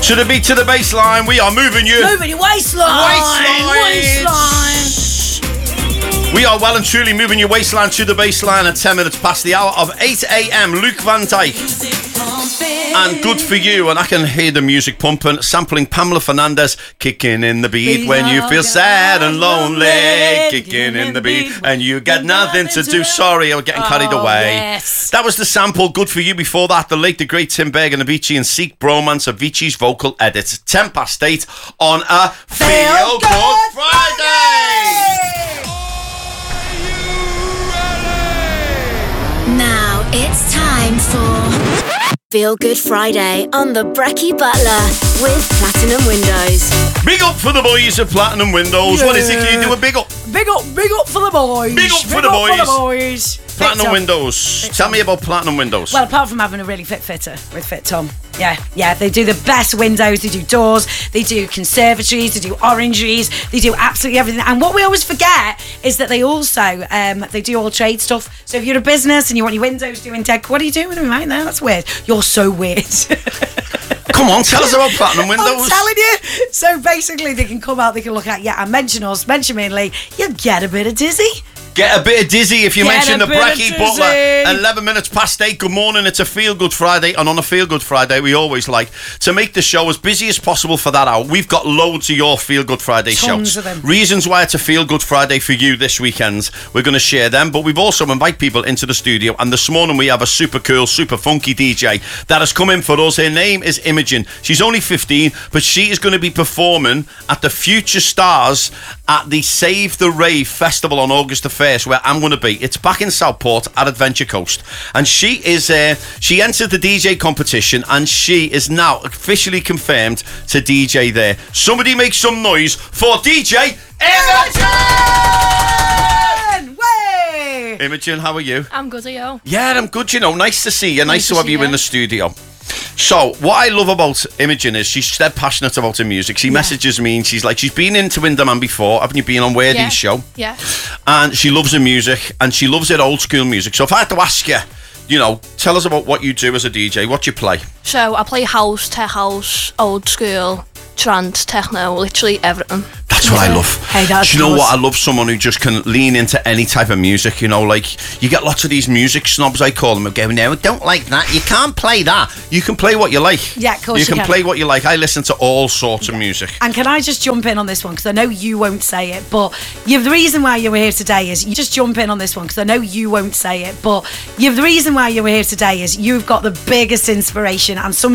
To the beat, to the baseline, we are moving you. Moving your waistline. We are well and truly moving your waistline to the baseline at 10 minutes past the hour of 8 a.m. Luke Van Dijk. And Good For You, and I can hear the music pumping, sampling Pamela Fernandez, kicking in the beat when you feel sad and lonely, kicking in the beat and you get nothing to do. Sorry, I was getting carried away. Yes. That was the sample, Good For You. Before that, the late, the great Tim Berg and Avicii and Seek Bromance, Avicii's vocal edit. 10 past 8 on a Feel Good Friday. Now it's time for Feel Good Friday on the Brecky Butler with Platinum Windows. Big up for the boys of Platinum Windows. Yeah. What is it? Can you do a big up? Big up for the boys. Big up for the boys. Platinum Fit Tom. Windows. Tell me about Platinum Windows. Well, apart from having a really fit fitter with Fit Tom. Yeah, they do the best windows, they do doors, they do conservatories, they do orangeries, they do absolutely everything. And what we always forget is that they also, they do all trade stuff. So if you're a business and you want your windows doing deck, what are you doing with them right now? That's weird. You're so weird. Come on, tell us about Platinum Windows. I'm telling you. So basically they can come out, they can look at, and mention us, mention me and Lee, you'll get a bit of dizzy. Get a bit of dizzy if you mention the a bit of Brecky dizzy. Butler. 11 minutes past 8. Good morning. It's a Feel Good Friday. And on a Feel Good Friday, we always like to make the show as busy as possible for that hour. We've got loads of your Feel Good Friday Tons shouts. of them. Reasons why it's a Feel Good Friday for you this weekend. We're going to share them. But we've also invited people into the studio. And this morning we have a super cool, super funky DJ that has come in for us. Her name is Imogen. She's only 15, but she is going to be performing at the Future Stars at the Save the Rave Festival on August the 1st, where I'm going to be. It's back in Southport at Adventure Coast, and she entered the DJ competition, and she is now officially confirmed to DJ there. Somebody make some noise for DJ Imogen! Way! Imogen, how are you? I'm good, are you? Yeah, I'm good, you know. Nice to see you. Nice to to have see you in you. the studio. So, what I love about Imogen is she's dead passionate about her music. She messages me and she's like, she's been into Winderman before. Haven't you been on Worthy's show? Yeah. And she loves her music, and she loves her old school music. So if I had to ask you, tell us about what you do as a DJ. What you play? So I play house, tech house, old school, trance, techno, literally everything. That's what I love. Hey, that's Do you know nice. what? I love someone who just can lean into any type of music. Like you get lots of these music snobs, I call them, who go, no, I don't like that. You can't play that. You can play what you like. Yeah, of course you can can. play what you like. I listen to all sorts of music. And can I just jump in on this one, because I know you won't say it, but the reason why you're here today is, you just jump in on this one, because I know you won't say it, but the reason why you're here today is you've got the biggest inspiration and some